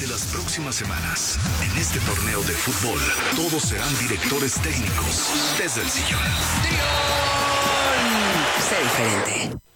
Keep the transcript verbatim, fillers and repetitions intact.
Las próximas semanas, en este torneo de fútbol, todos serán directores técnicos desde el sillón. Sé diferente.